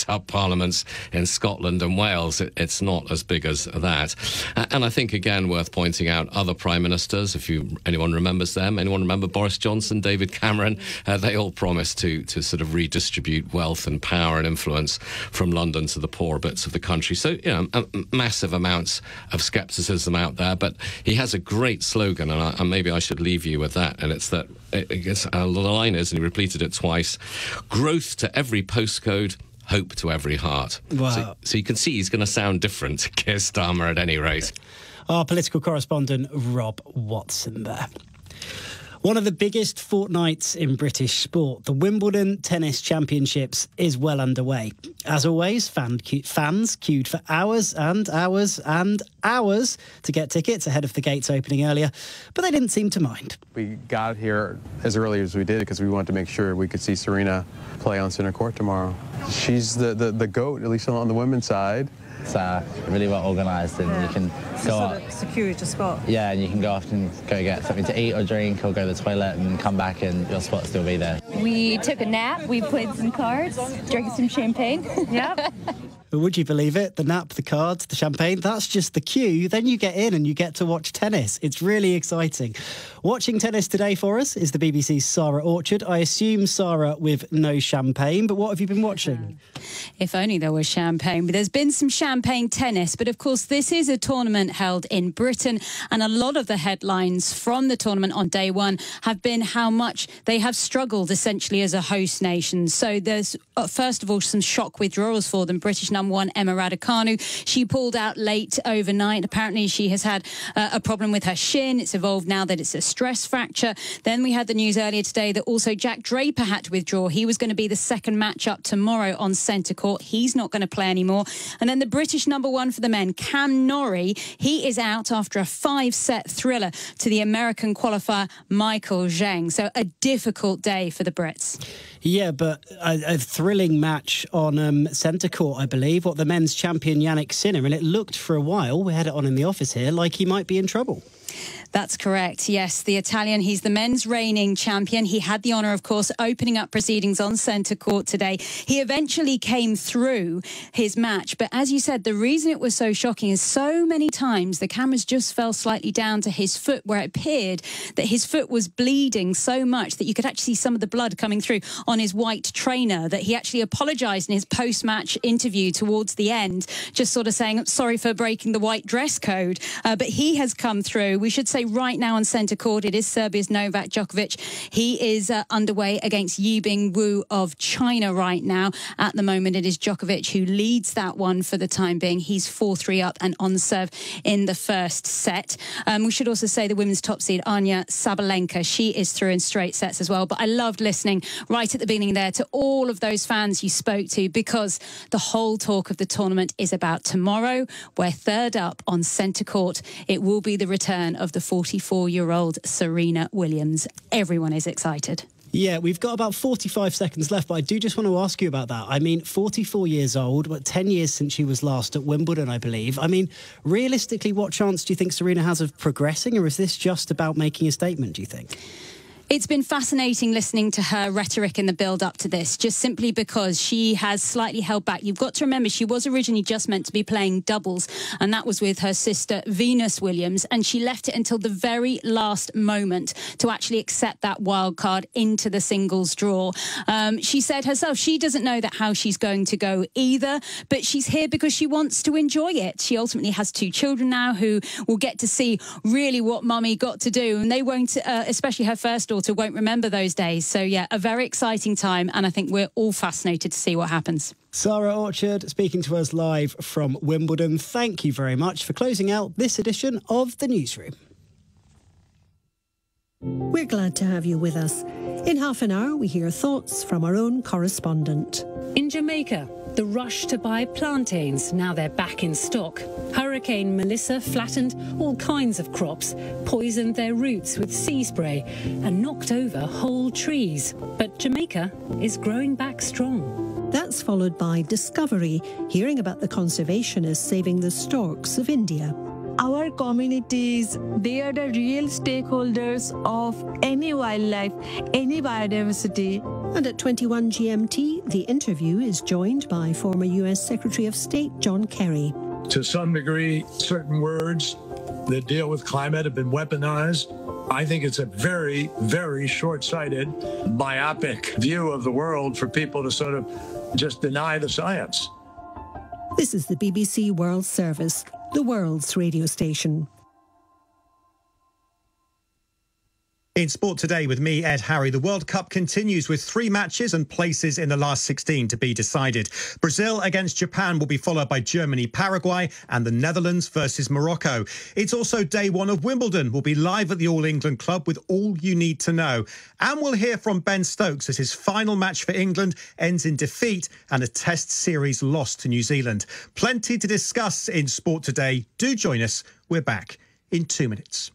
sub-parliaments in Scotland and Wales. It's not as big as that. And I think, again, worth pointing out other prime ministers, if anyone remembers them. Anyone remember Boris Johnson, David Cameron? They all promised to sort of redistribute wealth and power and influence from London to the poorer bits of the country. So, massive amounts of scepticism out there. But he has a great slogan, and maybe I should leave you with that. And it's that the line is, and he repeated it twice: growth to every postcode, hope to every heart. Wow. So you can see he's going to sound different to Keir Starmer at any rate. Our political correspondent, Rob Watson, there. One of the biggest fortnights in British sport, the Wimbledon Tennis Championships, is well underway. As always, fans queued for hours and hours and hours to get tickets ahead of the gates opening earlier, but they didn't seem to mind. We got here as early as we did because we wanted to make sure we could see Serena play on centre court tomorrow. She's the GOAT, at least on the women's side. It's really well organised, and you can go up. Secured your spot. Yeah, and you can go off and go get something to eat or drink, or go to the toilet and come back, and your spot will still be there. We took a nap, we played some cards, drank some champagne. Yep. Would you believe it? The nap, the cards, the champagne, that's just the queue. Then you get in and you get to watch tennis. It's really exciting. Watching tennis today for us is the BBC's Sarah Orchard. I assume, Sarah, with no champagne, but what have you been watching? If only there was champagne. But there's been some champagne tennis. But of course, this is a tournament held in Britain, and a lot of the headlines from the tournament on day one have been how much they have struggled essentially as a host nation. So there's, first of all, some shock withdrawals for them. British number one, Emma Raducanu, she pulled out late overnight. Apparently, she has had a problem with her shin. It's evolved now that it's a stress fracture. Then we had the news earlier today that also Jack Draper had to withdraw. He was going to be the second match-up tomorrow on centre court. He's not going to play anymore. And then the British number one for the men, Cam Norrie, he is out after a 5-set thriller to the American qualifier Michael Zheng. So a difficult day for the Brits. Yeah, but a thrilling match on centre court, I believe. What, the men's champion Yannick Sinner, and it looked for a while, we had it on in the office here, like he might be in trouble. That's correct, yes. The Italian, he's the men's reigning champion. He had the honour, of course, opening up proceedings on centre court today. He eventually came through his match. But as you said, the reason it was so shocking is so many times the cameras just fell slightly down to his foot, where it appeared that his foot was bleeding so much that you could actually see some of the blood coming through on his white trainer, that he actually apologised in his post-match interview towards the end, just sort of saying, sorry for breaking the white dress code. But he has come through. We should say right now on centre court, it is Serbia's Novak Djokovic. He is underway against Yibing Wu of China right now. At the moment, it is Djokovic who leads that one for the time being. He's 4-3 up and on serve in the first set. We should also say the women's top seed, Anya Sabalenka, she is through in straight sets as well. But I loved listening right at the beginning there to all of those fans you spoke to, because the whole talk of the tournament is about tomorrow. We're third up on centre court. It will be the return of the 44-year-old Serena Williams. Everyone is excited. Yeah, we've got about 45 seconds left, but I do just want to ask you about that. I mean, 44 years old, but 10 years since she was last at Wimbledon, I believe. I mean, realistically, what chance do you think Serena has of progressing, or is this just about making a statement, do you think? It's been fascinating listening to her rhetoric in the build-up to this, just simply because she has slightly held back. You've got to remember, she was originally just meant to be playing doubles, and that was with her sister Venus Williams, and she left it until the very last moment to actually accept that wild card into the singles draw. She said herself she doesn't know how she's going to go either, but she's here because she wants to enjoy it. She ultimately has 2 children now who will get to see really what mummy got to do, and they won't, especially her first daughter, won't remember those days. So yeah, a very exciting time, and I think we're all fascinated to see what happens. Sarah Orchard speaking to us live from Wimbledon. Thank you very much for closing out this edition of The Newsroom. We're glad to have you with us. In half an hour, we hear thoughts from our own correspondent. In Jamaica, the rush to buy plantains, now they're back in stock. Hurricane Melissa flattened all kinds of crops, poisoned their roots with sea spray and knocked over whole trees. But Jamaica is growing back strong. That's followed by Discovery, hearing about the conservationists saving the storks of India. Our communities, they are the real stakeholders of any wildlife, any biodiversity. And at 21 GMT, The Interview is joined by former US Secretary of State John Kerry. To some degree, certain words that deal with climate have been weaponized. I think it's a very, very short-sighted, myopic view of the world for people to sort of just deny the science. This is the BBC World Service, the world's radio station. In Sport Today with me, Ed Harry, the World Cup continues with 3 matches and places in the last 16 to be decided. Brazil against Japan will be followed by Germany, Paraguay and the Netherlands versus Morocco. It's also day 1 of Wimbledon. We'll be live at the All England Club with all you need to know. And we'll hear from Ben Stokes as his final match for England ends in defeat and a Test series loss to New Zealand. Plenty to discuss in Sport Today. Do join us. We're back in 2 minutes.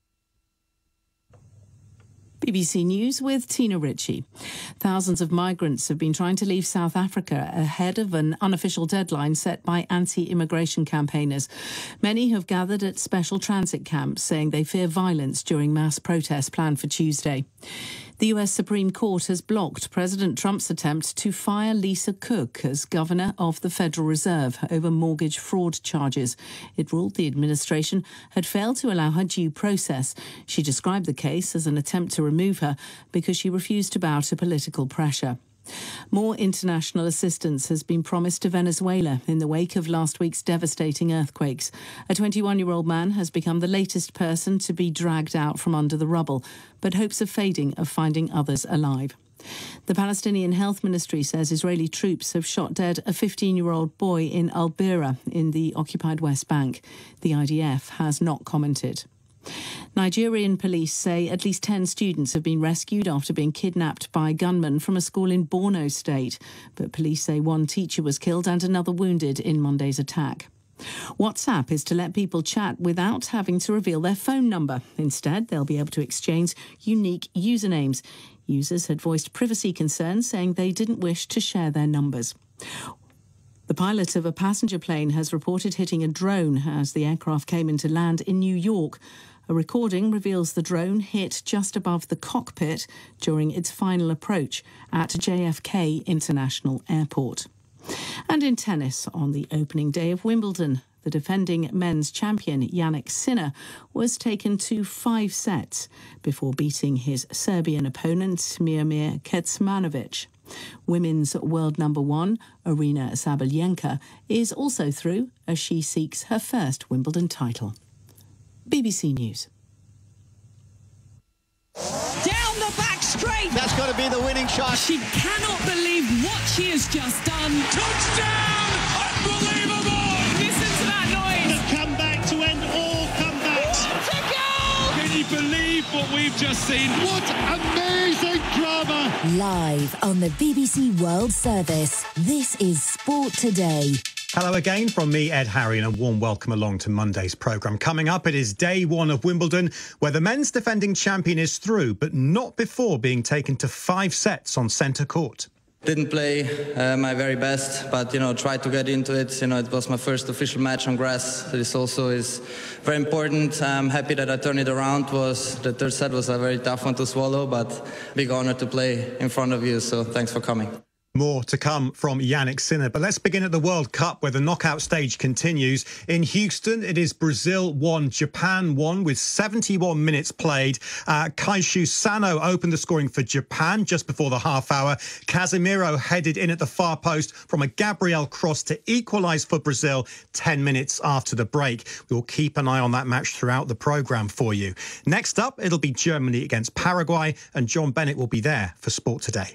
BBC News with Tina Ritchie. Thousands of migrants have been trying to leave South Africa ahead of an unofficial deadline set by anti-immigration campaigners. Many have gathered at special transit camps, saying they fear violence during mass protests planned for Tuesday. The US Supreme Court has blocked President Trump's attempt to fire Lisa Cook as governor of the Federal Reserve over mortgage fraud charges. It ruled the administration had failed to allow her due process. She described the case as an attempt to remove her because she refused to bow to political pressure. More international assistance has been promised to Venezuela in the wake of last week's devastating earthquakes. A 21-year-old man has become the latest person to be dragged out from under the rubble, but hopes are fading of finding others alive. The Palestinian Health Ministry says Israeli troops have shot dead a 15-year-old boy in Al-Bira in the occupied West Bank. The IDF has not commented. Nigerian police say at least 10 students have been rescued after being kidnapped by gunmen from a school in Borno State. But police say 1 teacher was killed and another wounded in Monday's attack. WhatsApp is to let people chat without having to reveal their phone number. Instead, they'll be able to exchange unique usernames. Users had voiced privacy concerns, saying they didn't wish to share their numbers. The pilot of a passenger plane has reported hitting a drone as the aircraft came into land in New York. A recording reveals the drone hit just above the cockpit during its final approach at JFK International Airport. And in tennis, on the opening day of Wimbledon, the defending men's champion Jannik Sinner was taken to 5 sets before beating his Serbian opponent Miomir Kecmanovic. Women's world number 1, Arina Sabalenka, is also through as she seeks her first Wimbledon title. BBC News. Down the back straight. That's got to be the winning shot. She cannot believe what she has just done. Touchdown! Unbelievable! Listen to that noise. The comeback to end all comebacks. What a goal! Can you believe what we've just seen? What amazing drama! Live on the BBC World Service, this is Sport Today. Hello again from me, Ed Harry, and a warm welcome along to Monday's programme. Coming up, it is day 1 of Wimbledon, where the men's defending champion is through, but not before being taken to 5 sets on centre court. Didn't play my very best, but, tried to get into it. It was my first official match on grass. This also is very important. I'm happy that I turned it around. The third set was a very tough one to swallow, but big honour to play in front of you, so thanks for coming. More to come from Jannik Sinner. But let's begin at the World Cup, where the knockout stage continues. In Houston, it is Brazil 1, Japan 1, with 71 minutes played. Kaishu Sano opened the scoring for Japan just before the half hour. Casemiro headed in at the far post from a Gabriel cross to equalise for Brazil 10 minutes after the break. We will keep an eye on that match throughout the programme for you. Next up, it'll be Germany against Paraguay, and John Bennett will be there for Sport Today.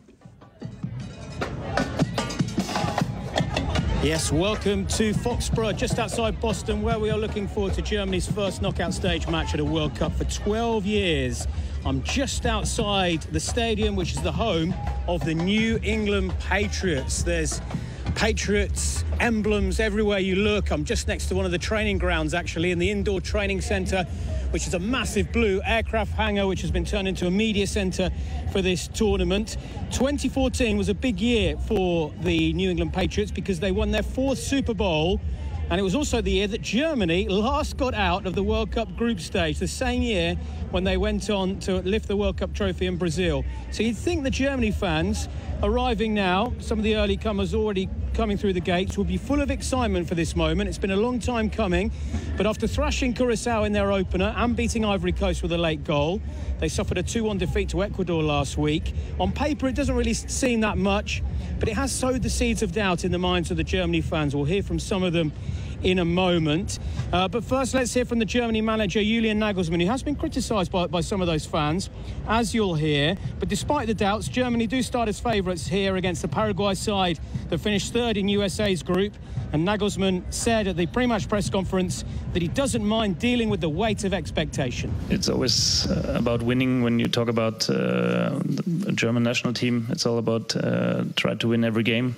Yes, welcome to Foxborough, just outside Boston, where we are looking forward to Germany's first knockout stage match at a World Cup for 12 years. I'm just outside the stadium, which is the home of the New England Patriots. There's Patriots emblems everywhere you look. I'm just next to one of the training grounds, actually, in the indoor training centre, which is a massive blue aircraft hangar, which has been turned into a media centre for this tournament. 2014 was a big year for the New England Patriots because they won their 4th Super Bowl And it was also the year that Germany last got out of the World Cup group stage, the same year when they went on to lift the World Cup trophy in Brazil. So you'd think the Germany fans arriving now, some of the early comers already coming through the gates, will be full of excitement for this moment. It's been a long time coming, but after thrashing Curaçao in their opener and beating Ivory Coast with a late goal, they suffered a 2-1 defeat to Ecuador last week. On paper, it doesn't really seem that much, but it has sowed the seeds of doubt in the minds of the Germany fans. We'll hear from some of them in a moment. But first, let's hear from the Germany manager, Julian Nagelsmann, who has been criticised by some of those fans, as you'll hear. But despite the doubts, Germany do start as favourites here against the Paraguay side that finished third in USA's group. And Nagelsmann said at the pre-match press conference that he doesn't mind dealing with the weight of expectation. It's always about winning when you talk about a German national team. It's all about try to win every game.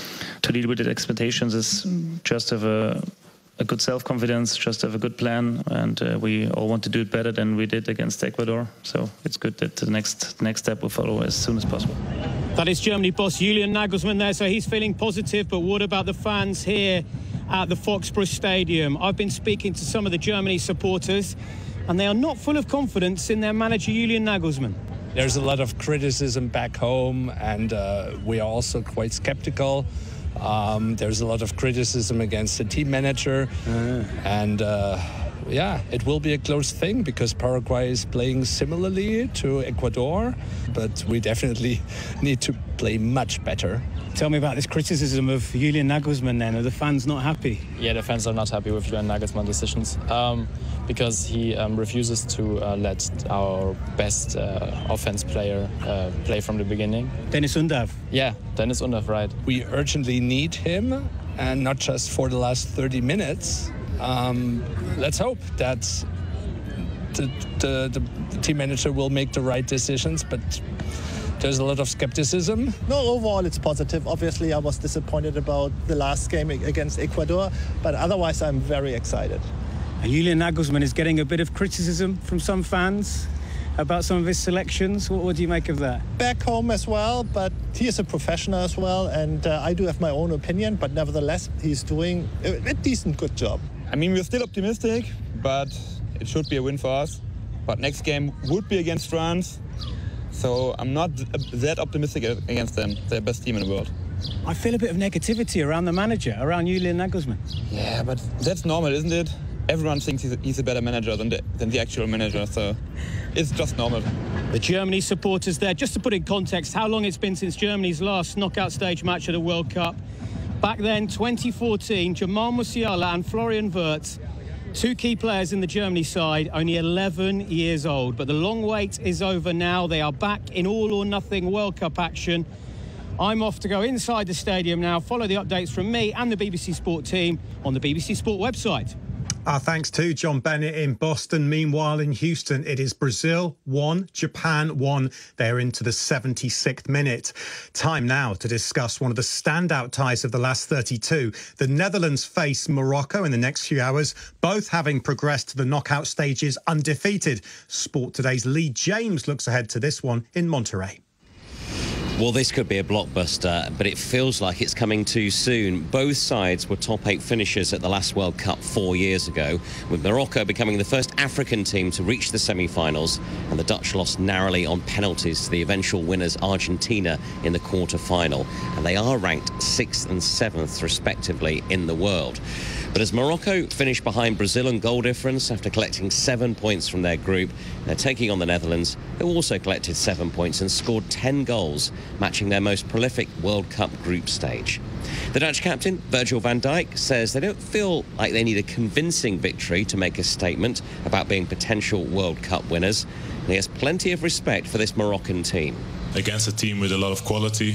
To deal with the expectations is just have a good self-confidence, just have a good plan, and we all want to do it better than we did against Ecuador. So it's good that the next step will follow as soon as possible. That is Germany boss Julian Nagelsmann there, so he's feeling positive. But what about the fans here at the Foxborough Stadium? I've been speaking to some of the Germany supporters, and they are not full of confidence in their manager Julian Nagelsmann. There's a lot of criticism back home, and we are also quite skeptical. There's a lot of criticism against the team manager, and yeah, it will be a close thing because Paraguay is playing similarly to Ecuador, but we definitely need to play much better. Tell me about this criticism of Julian Nagelsmann then. Are the fans not happy? Yeah, the fans are not happy with Julian Nagelsmann decisions because he refuses to let our best offense player play from the beginning. Dennis Undav. Yeah, Dennis Undav, right. We urgently need him, and not just for the last 30 minutes. Let's hope that the team manager will make the right decisions, but there's a lot of skepticism. No, overall it's positive. Obviously I was disappointed about the last game against Ecuador, but otherwise I'm very excited. And Julian Nagelsmann is getting a bit of criticism from some fans about some of his selections. What do you make of that? Back home as well, but he is a professional as well, and I do have my own opinion, but nevertheless he's doing a decent, good job. I mean, we're still optimistic, but it should be a win for us. But next game would be against France, so I'm not that optimistic against them. They're the best team in the world. I feel a bit of negativity around the manager, around Julian Nagelsmann. Yeah, but that's normal, isn't it? Everyone thinks he's a better manager than the actual manager, so it's just normal. The Germany supporters there, just to put in context how long it's been since Germany's last knockout stage match at a World Cup. Back then, 2014, Jamal Musiala and Florian Wirtz, two key players in the Germany side, only 11 years old. But the long wait is over now. They are back in all-or-nothing World Cup action. I'm off to go inside the stadium now, follow the updates from me and the BBC Sport team on the BBC Sport website. Our thanks to John Bennett in Boston. Meanwhile, in Houston, it is Brazil 1, Japan 1. They're into the 76th minute. Time now to discuss one of the standout ties of the last 32. The Netherlands face Morocco in the next few hours, both having progressed to the knockout stages undefeated. Sport Today's Lee James looks ahead to this one in Monterrey. Well, this could be a blockbuster, but it feels like it's coming too soon. Both sides were top 8 finishers at the last World Cup 4 years ago, with Morocco becoming the first African team to reach the semi-finals, and the Dutch lost narrowly on penalties to the eventual winners Argentina in the quarter-final. And they are ranked 6th and 7th, respectively, in the world. But as Morocco finished behind Brazil in goal difference after collecting 7 points from their group, they're taking on the Netherlands, who also collected 7 points and scored 10 goals, matching their most prolific World Cup group stage. The Dutch captain, Virgil van Dijk, says they don't feel like they need a convincing victory to make a statement about being potential World Cup winners. And he has plenty of respect for this Moroccan team. Against a team with a lot of quality,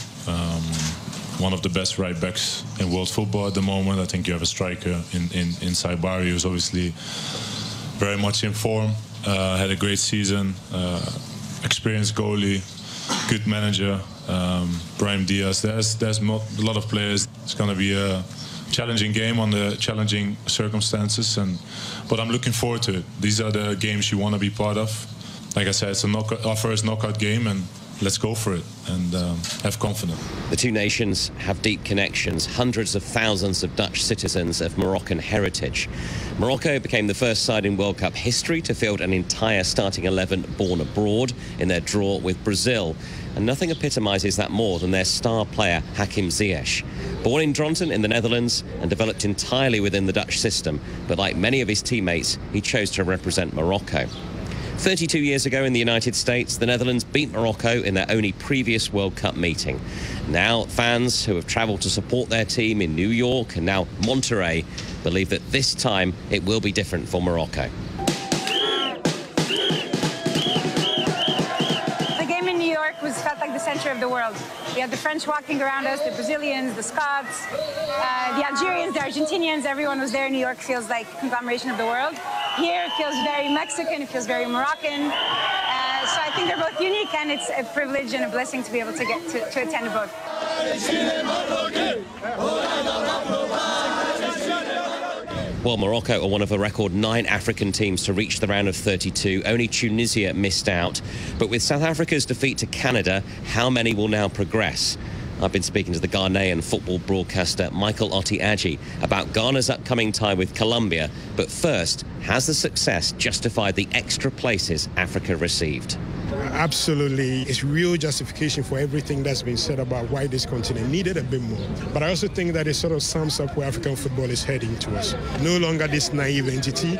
one of the best right backs in world football at the moment. I think you have a striker in Saibari, who's obviously very much in form, had a great season, experienced goalie, good manager, Brahim Diaz. There's a lot of players. It's going to be a challenging game under challenging circumstances, but I'm looking forward to it. These are the games you want to be part of. Like I said, it's our first knockout game, and let's go for it and have confidence. The two nations have deep connections, hundreds of thousands of Dutch citizens of Moroccan heritage. Morocco became the first side in World Cup history to field an entire starting 11 born abroad in their draw with Brazil. And nothing epitomises that more than their star player, Hakim Ziyech. Born in Dronten in the Netherlands and developed entirely within the Dutch system, but like many of his teammates, he chose to represent Morocco. 32 years ago in the United States, the Netherlands beat Morocco in their only previous World Cup meeting. Now, fans who have travelled to support their team in New York and now Monterrey believe that this time it will be different for Morocco. The game in New York felt like the centre of the world. We had the French walking around us, the Brazilians, the Scots, the Algerians, the Argentinians. Everyone was there. New York feels like a conglomeration of the world. Here it feels very Mexican, it feels very Moroccan. So I think they're both unique, and it's a privilege and a blessing to be able to get to attend both. Well, Morocco are one of a record 9 African teams to reach the round of 32. Only Tunisia missed out. But with South Africa's defeat to Canada, how many will now progress? I've been speaking to the Ghanaian football broadcaster Michael Otti-Adji about Ghana's upcoming tie with Colombia. But first, has the success justified the extra places Africa received? Absolutely. It's real justification for everything that's been said about why this continent needed a bit more. But I also think that it sort of sums up where African football is heading to us. No longer this naive entity,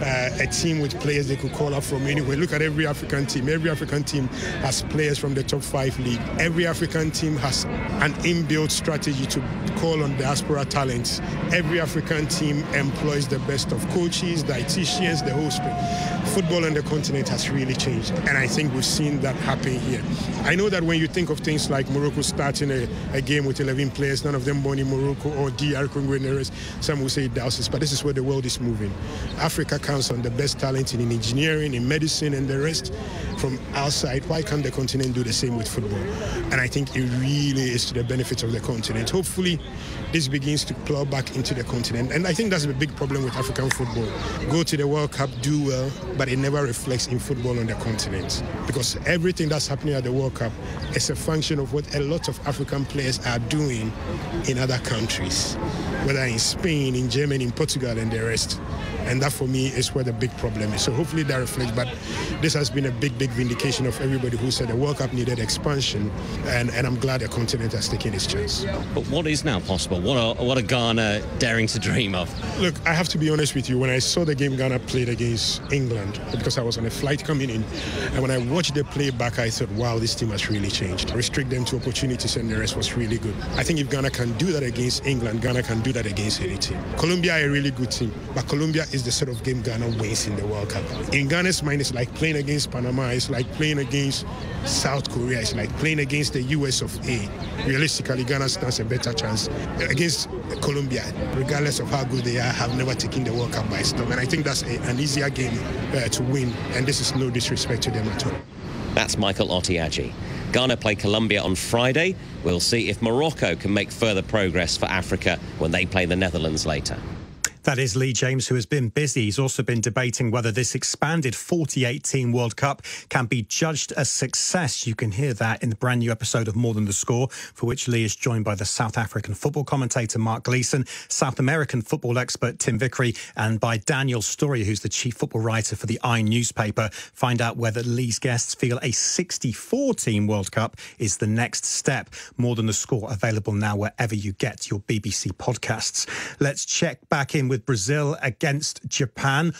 a team with players they could call up from anywhere. Look at every African team. Every African team has players from the top 5 league. Every African team has an inbuilt strategy to call on diaspora talents. Every African team employs the best of coaches, dietitians, the whole spirit. Football on the continent has really changed, and I think we've seen that happen here. I know that when you think of things like Morocco starting a game with 11 players, none of them born in Morocco, or DR Congo and the rest, some will say Dowses, but this is where the world is moving. Africa counts on the best talent in engineering, in medicine, and the rest from outside. Why can't the continent do the same with football? And I think it really is to the benefit of the continent. Hopefully, this begins to plow back into the continent. And I think that's a big problem with African football. Go to the World Cup, do well, but it never reflects in football on the continent. Because everything that's happening at the World Cup is a function of what a lot of African players are doing in other countries, whether in Spain, in Germany, in Portugal, and the rest. And that, for me, is where the big problem is. So hopefully that reflects. But this has been a big, big vindication of everybody who said the World Cup needed expansion. And I'm glad the continent has taken its chance. But what is now possible? What are Ghana daring to dream of? Look, I have to be honest with you. When I saw the game Ghana played against England, because I was on a flight coming in, and when I watched the play back, I thought, wow, this team has really changed. Restrict them to opportunities, and the rest was really good. I think if Ghana can do that against England, Ghana can do that against any team. Colombia are a really good team, but Colombia is the sort of game Ghana wins in the World Cup. In Ghana's mind, it's like playing against Panama, it's like playing against South Korea, it's like playing against the US of A. Realistically, Ghana stands a better chance against Colombia, regardless of how good they are, have never taken the World Cup by storm. And I think that's an easier game to win, and this is no disrespect to them at all. That's Michael Otti-Adji. Ghana play Colombia on Friday. We'll see if Morocco can make further progress for Africa when they play the Netherlands later. That is Lee James, who has been busy. He's also been debating whether this expanded 48-team World Cup can be judged a success. You can hear that in the brand new episode of More Than the Score, for which Lee is joined by the South African football commentator Mark Gleeson, South American football expert Tim Vickery, and by Daniel Story, who's the chief football writer for the I newspaper. Find out whether Lee's guests feel a 64-team World Cup is the next step. More Than the Score, available now wherever you get your BBC podcasts. Let's check back in with Brazil against Japan.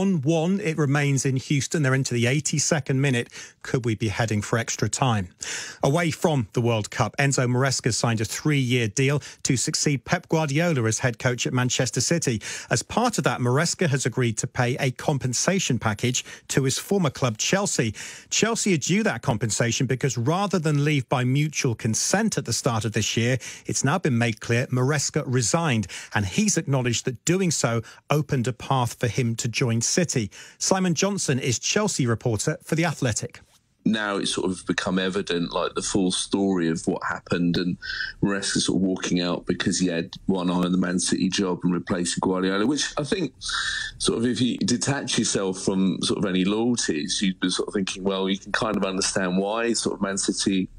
1-1 it remains in Houston. They're into the 82nd minute. Could we be heading for extra time? Away from the World Cup, Enzo Maresca signed a 3-year deal to succeed Pep Guardiola as head coach at Manchester City. As part of that, Maresca has agreed to pay a compensation package to his former club Chelsea. Chelsea are due that compensation because rather than leave by mutual consent at the start of this year, it's now been made clear Maresca resigned, and he's acknowledged that doing so opened a path for him to join City. Simon Johnson is Chelsea reporter for The Athletic. now it's sort of become evident, like the full story of what happened, and Maresca sort of walking out because he had one eye on the Man City job and replacing Guardiola, which I think sort of, if you detach yourself from sort of any loyalties, you'd be sort of thinking, well, you can kind of understand why sort of Man City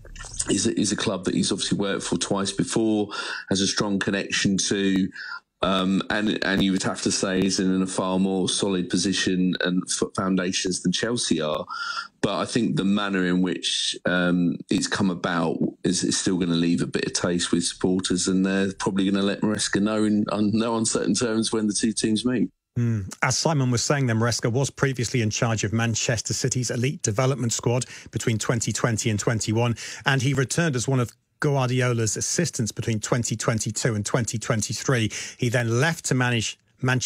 is a club that he's obviously worked for twice before, has a strong connection to, and you would have to say is in a far more solid position and foundations than Chelsea are. But I think the manner in which it's come about is still going to leave a bit of taste with supporters, and they're probably going to let Maresca know in no uncertain terms when the two teams meet. As Simon was saying, then Maresca was previously in charge of Manchester City's elite development squad between 2020 and 21, and he returned as one of Guardiola's assistants between 2022 and 2023. He then left to manage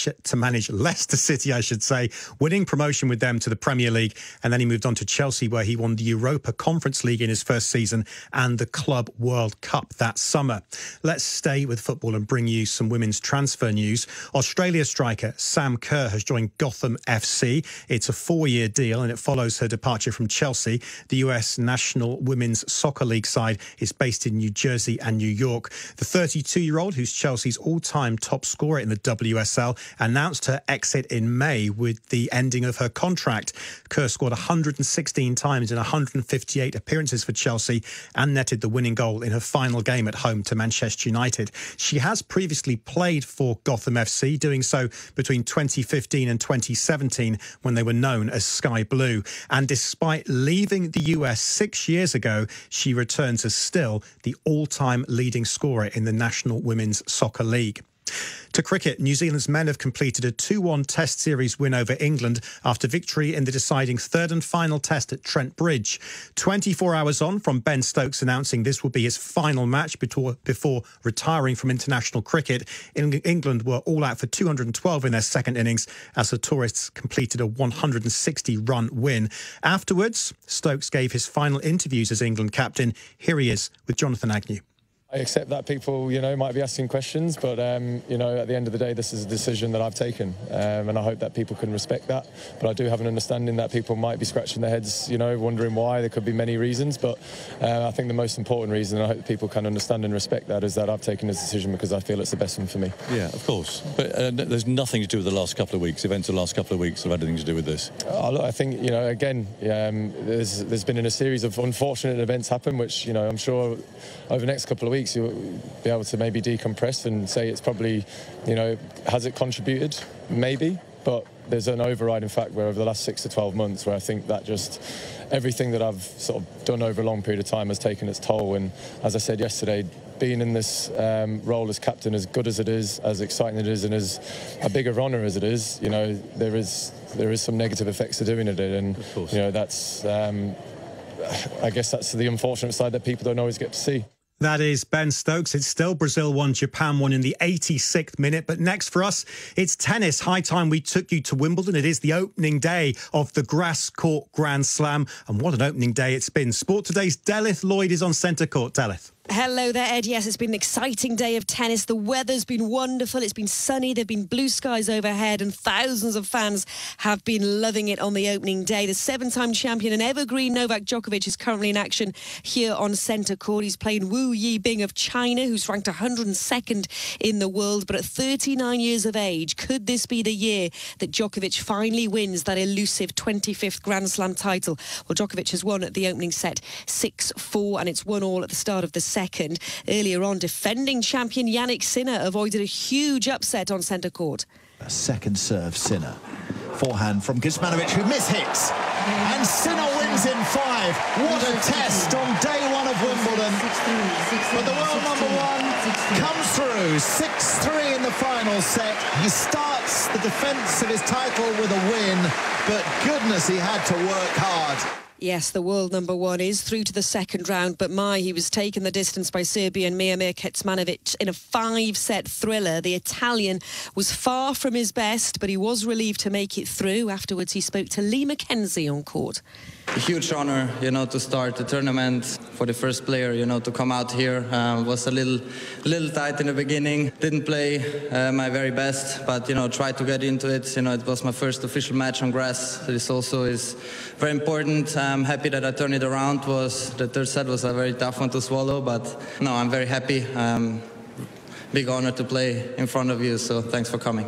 Leicester City, I should say, winning promotion with them to the Premier League. And then he moved on to Chelsea, where he won the Europa Conference League in his first season and the Club World Cup that summer. Let's stay with football and bring you some women's transfer news. Australia striker Sam Kerr has joined Gotham FC. It's a 4-year deal and it follows her departure from Chelsea. The US National Women's Soccer League side is based in New Jersey and New York. The 32-year-old, who's Chelsea's all-time top scorer in the WSL, announced her exit in May with the ending of her contract. Kerr scored 116 times in 158 appearances for Chelsea and netted the winning goal in her final game at home to Manchester United. She has previously played for Gotham FC, doing so between 2015 and 2017 when they were known as Sky Blue. And despite leaving the US 6 years ago, she returns as still the all-time leading scorer in the National Women's Soccer League. To cricket, New Zealand's men have completed a 2-1 Test series win over England after victory in the deciding third and final test at Trent Bridge. 24 hours on from Ben Stokes announcing this will be his final match before retiring from international cricket, England were all out for 212 in their second innings as the tourists completed a 160-run win. Afterwards, Stokes gave his final interviews as England captain. Here he is with Jonathan Agnew. I accept that people, might be asking questions, but, at the end of the day, this is a decision that I've taken, and I hope that people can respect that. But I do have an understanding that people might be scratching their heads, wondering why. There could be many reasons, but I think the most important reason, and I hope people can understand and respect that, is that I've taken this decision because I feel it's the best one for me. Yeah, of course. But there's nothing to do with the last couple of weeks. Events of the last couple of weeks have had anything to do with this. Look, I think, there's been a series of unfortunate events happen, which, I'm sure over the next couple of weeks, you'll be able to maybe decompress and say it's probably, has it contributed? Maybe, but there's an overriding fact where over the last 6 to 12 months where I think that just everything that I've sort of done over a long period of time has taken its toll. And as I said yesterday, being in this role as captain, as good as it is, as exciting as it is, and as a bigger honour as it is, there is some negative effects to doing it. And, that's, I guess that's the unfortunate side that people don't always get to see. That is Ben Stokes. It's still Brazil 1, Japan 1 in the 86th minute. But next for us, it's tennis. High time we took you to Wimbledon. It is the opening day of the Grass Court Grand Slam. And what an opening day it's been. Sport Today's Delith Lloyd is on centre court. Delith. Hello there, Ed. Yes, it's been an exciting day of tennis. The weather's been wonderful. It's been sunny. There have been blue skies overhead and thousands of fans have been loving it on the opening day. The 7-time champion and evergreen Novak Djokovic is currently in action here on centre court. He's playing Wu Yibing of China, who's ranked 102nd in the world. But at 39 years of age, could this be the year that Djokovic finally wins that elusive 25th Grand Slam title? Well, Djokovic has won at the opening set 6-4, and it's 1-1 at the start of the second. Earlier on, defending champion Jannik Sinner avoided a huge upset on centre court. A second serve, Sinner. Forehand from Kecmanovic, who mishits. And Sinner wins in 5. What a test on day 1 of Wimbledon. But the world #1 comes through. 6-3 in the final set. He starts the defence of his title with a win. But goodness, he had to work hard. Yes, the world #1 is through to the second round, but he was taken the distance by Serbian Miomir Kecmanovic in a 5-set thriller. The Italian was far from his best, but he was relieved to make it through. Afterwards, he spoke to Lee McKenzie on court. A huge honor, to start the tournament. For the first player, to come out here was a little tight in the beginning. Didn't play my very best, but tried to get into it. It was my first official match on grass. This also is very important. I'm happy that I turned it around. The third set was a very tough one to swallow, but no, I'm very happy. Big honor to play in front of you. So thanks for coming.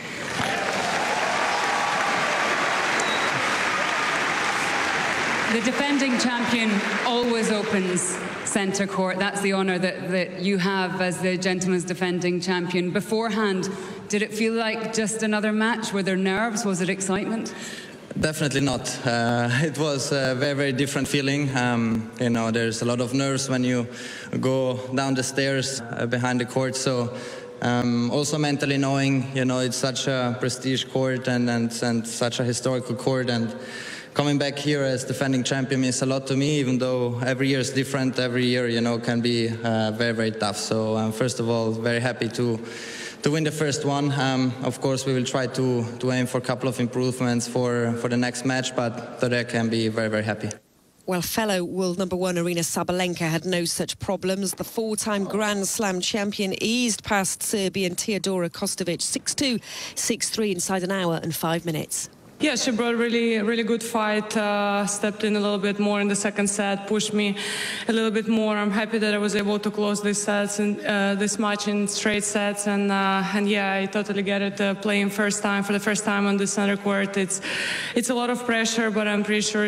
The defending champion always opens centre court. That's the honour that you have as the gentleman's defending champion. Beforehand, did it feel like just another match? Were there nerves? Was it excitement? Definitely not. It was a very, very different feeling. There's a lot of nerves when you go down the stairs behind the court. So also mentally knowing, it's such a prestige court and such a historical court, and coming back here as defending champion means a lot to me, even though every year is different. Every year, can be very, very tough. So first of all, very happy to win the first one. Of course, we will try to aim for a couple of improvements for the next match, but today I can be very, very happy. Well, fellow world number one Aryna Sabalenka had no such problems. The four-time Grand Slam champion eased past Serbian Teodora Kostovic 6-2, 6-3 inside an hour and 5 minutes. Yeah, she brought really good fight, stepped in a little bit more in the second set, pushed me a little bit more. I'm happy that I was able to close this match in straight sets, and yeah, I totally get it. Playing for the first time on the center court, it's a lot of pressure, but I'm pretty sure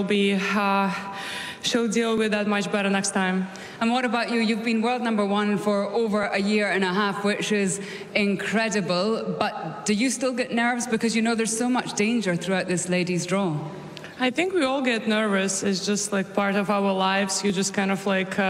she'll deal with that much better next time. And what about you? You've been world number one for over a year and a half, which is incredible. But do you still get nerves? Because there's so much danger throughout this ladies' draw. I think we all get nervous. It's just like part of our lives. You just kind of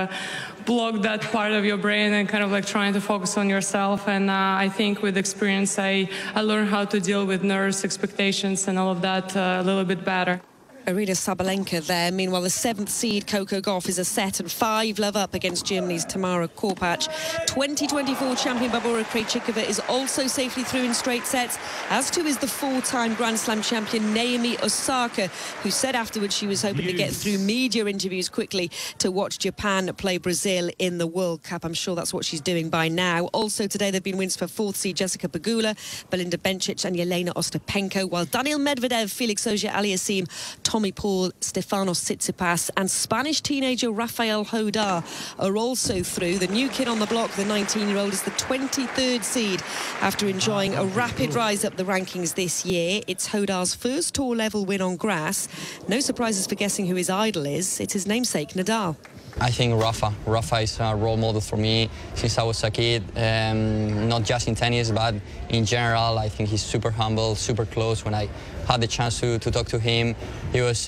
block that part of your brain and kind of trying to focus on yourself. And I think with experience, I learned how to deal with nerves, expectations, and all of that a little bit better. Aryna Sabalenka there. Meanwhile, the 7th seed Coco Gauff is a set and 5 love up against Germany's Tamara Korpach. 2024 champion Barbora Krejcikova is also safely through in straight sets, as too is the 4-time Grand Slam champion Naomi Osaka, who said afterwards she was hoping to get through media interviews quickly to watch Japan play Brazil in the World Cup. I'm sure that's what she's doing by now. Also today there have been wins for 4th seed Jessica Pegula, Belinda Bencic and Yelena Ostapenko, while Daniil Medvedev, Felix Auger-Aliassime, Tommy Paul, Stefanos Tsitsipas and Spanish teenager Rafael Hodar are also through. The new kid on the block, the 19-year-old, is the 23rd seed after enjoying a rapid rise up the rankings this year. It's Hodar's first tour-level win on grass. No surprises for guessing who his idol is. It's his namesake, Nadal. I think Rafa is a role model for me since I was a kid, not just in tennis, but in general. I think he's super humble, super close. When I had the chance to talk to him, he was,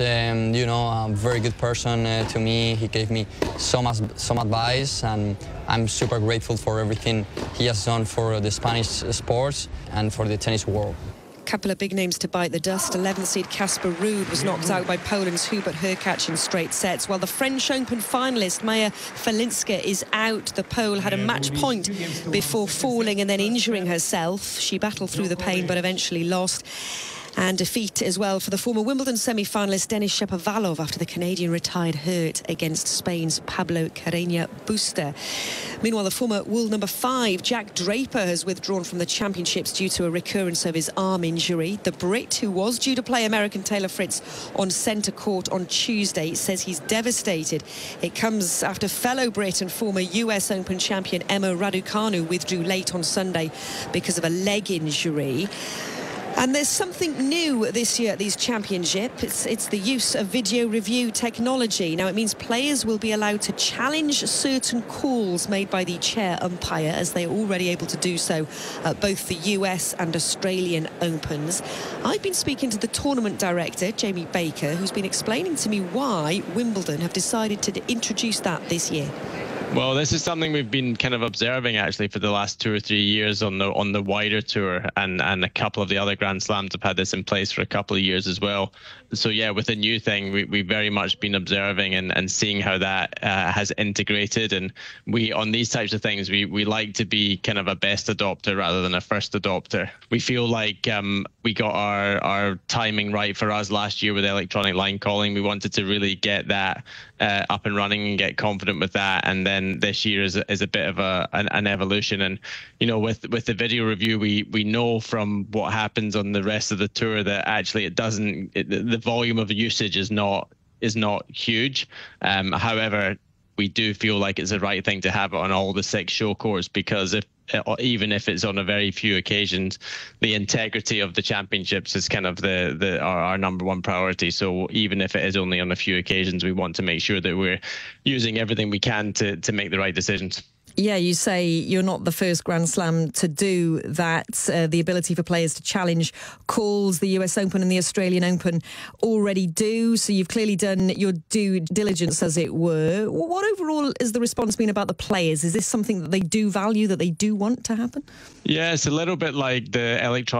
a very good person to me. He gave me some advice, and I'm super grateful for everything he has done for the Spanish sports and for the tennis world. Couple of big names to bite the dust. 11th seed Casper Ruud was knocked out by Poland's Hubert Hurkacz in straight sets, while the French Open finalist Maya Felinska is out. The Pole had a match point before falling and then injuring herself. She battled through the pain but eventually lost. And defeat as well for the former Wimbledon semi-finalist Denis Shapovalov after the Canadian retired hurt against Spain's Pablo Carreño Busta. Meanwhile, the former world number 5 Jack Draper has withdrawn from the championships due to a recurrence of his arm injury. The Brit, who was due to play American Taylor Fritz on centre court on Tuesday, says he's devastated. It comes after fellow Brit and former US Open champion Emma Raducanu withdrew late on Sunday because of a leg injury. And there's something new this year at these championships. It's the use of video review technology. Now, it means players will be allowed to challenge certain calls made by the chair umpire, as they're already able to do so at both the US and Australian Opens. I've been speaking to the tournament director, Jamie Baker, who's been explaining to me why Wimbledon have decided to introduce that this year. Well, this is something we've been kind of observing actually for the last 2 or 3 years on the wider tour, and a couple of the other Grand Slams have had this in place for a couple of years as well. So yeah, with the new thing, we've very much been observing and seeing how that has integrated. And we, on these types of things, we like to be kind of a best adopter rather than a first adopter. We feel like we got our timing right for us last year with electronic line calling. We wanted to really get that up and running and get confident with that. And then this year is a bit of an evolution. And you know, with the video review, we know from what happens on the rest of the tour that actually the volume of usage is not huge. However, we do feel like it's the right thing to have it on all the 6 show courts, because even if it's on a very few occasions, the integrity of the championships is kind of our number one priority. So even if it is only on a few occasions, we want to make sure that we're using everything we can to make the right decisions. Yeah, you say you're not the first Grand Slam to do that. The ability for players to challenge calls, the US Open and the Australian Open already do. So you've clearly done your due diligence, as it were. What overall has the response been about the players? Is this something that they do value, that they do want to happen? Yeah, it's a little bit like the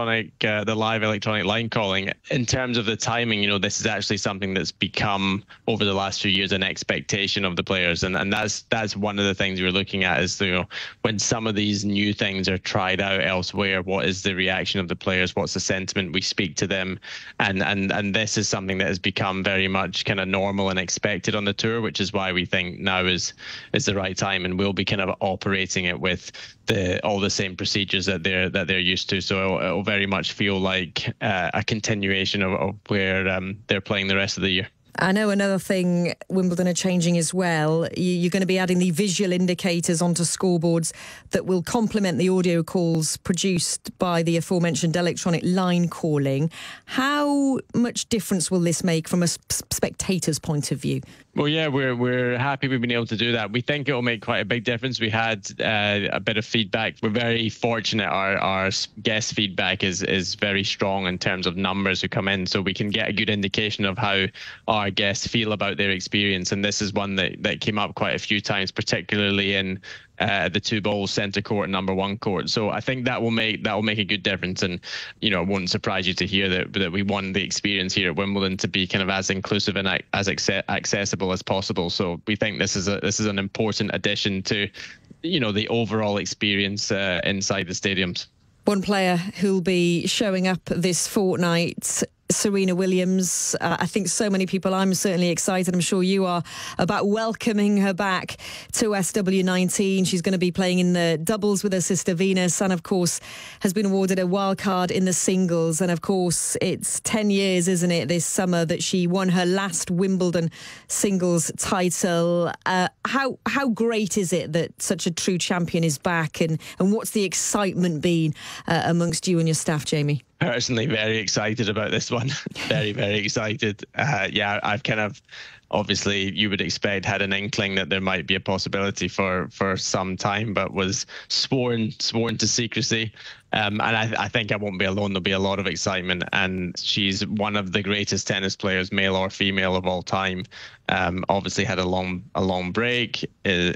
live electronic line calling. In terms of the timing, you know, this is actually something that's become, over the last few years, an expectation of the players. And that's one of the things we're looking at, is, you know, when some of these new things are tried out elsewhere, what is the reaction of the players? What's the sentiment? We speak to them. And this is something that has become very much kind of normal and expected on the tour, which is why we think now is the right time, and we'll be kind of operating it with all the same procedures that they're used to. So it'll very much feel like a continuation of where they're playing the rest of the year. I know another thing Wimbledon are changing as well. You're going to be adding the visual indicators onto scoreboards that will complement the audio calls produced by the aforementioned electronic line calling. How much difference will this make from a spectator's point of view? Well, yeah, we're happy we've been able to do that. We think it will make quite a big difference. We had a bit of feedback. We're very fortunate. Our guest feedback is very strong in terms of numbers who come in, so we can get a good indication of how our guests feel about their experience. And this is one that came up quite a few times, particularly in the 2 balls centre court and number 1 court. So I think that will make a good difference. And you know, it won't surprise you to hear that we want the experience here at Wimbledon to be kind of as inclusive and as accessible as possible. So we think this is an important addition to, you know, the overall experience inside the stadiums. One player who'll be showing up this fortnight, Serena Williams. I think so many people, I'm certainly excited, I'm sure you are, about welcoming her back to SW19. She's going to be playing in the doubles with her sister Venus, and of course has been awarded a wild card in the singles. And of course it's 10 years, isn't it, this summer that she won her last Wimbledon singles title. How great is it that such a true champion is back, and what's the excitement been amongst you and your staff, Jamie? Personally, very excited about this one. Very, very excited. Yeah, I've kind of, obviously, you would expect, had an inkling that there might be a possibility for some time, but was sworn to secrecy. And I think I won't be alone. There'll be a lot of excitement, and she's one of the greatest tennis players, male or female, of all time. Obviously, had a long break.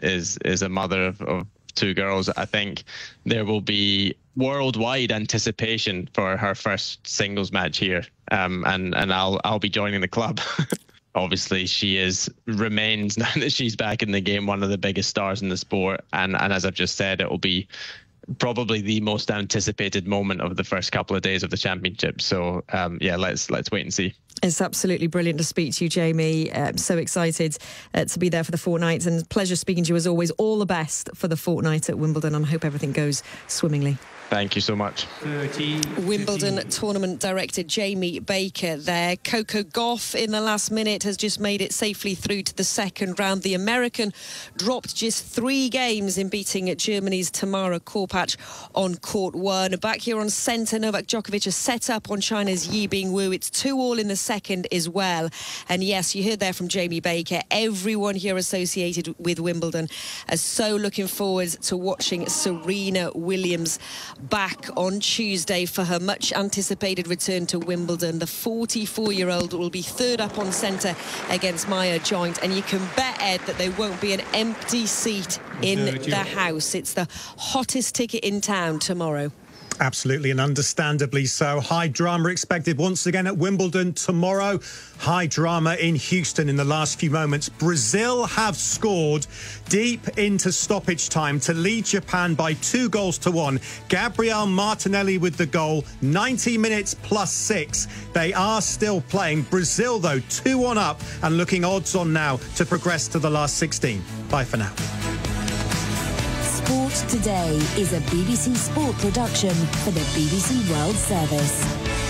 Is a mother of 2 girls. I think there will be worldwide anticipation for her first singles match here, and I'll be joining the club. Obviously, she remains, now that she's back in the game, one of the biggest stars in the sport, and as I've just said, it will be probably the most anticipated moment of the first couple of days of the championship. So yeah, let's wait and see. It's absolutely brilliant to speak to you, Jamie. I'm so excited to be there for the fortnight, and pleasure speaking to you as always. All the best for the fortnight at Wimbledon, and I hope everything goes swimmingly. Thank you so much. Wimbledon tournament director Jamie Baker there. Coco Gauff in the last minute has just made it safely through to the second round. The American dropped just 3 games in beating Germany's Tamara Korpach on court 1. Back here on centre, Novak Djokovic has set up on China's Yi Bingwu. It's 2-2 in the second as well. And yes, you heard there from Jamie Baker. Everyone here associated with Wimbledon is so looking forward to watching Serena Williams back on Tuesday for her much-anticipated return to Wimbledon. The 44-year-old will be third up on centre against Maya Joint, and you can bet, Ed, that there won't be an empty seat in the house. It's the hottest ticket in town tomorrow. Absolutely, and understandably so. High drama expected once again at Wimbledon tomorrow. High drama in Houston in the last few moments. Brazil have scored deep into stoppage time to lead Japan by 2-1. Gabriel Martinelli with the goal, 90 minutes plus 6. They are still playing. Brazil, though, 2-1 up and looking odds on now to progress to the last 16. Bye for now. Sport Today is a BBC Sport production for the BBC World Service.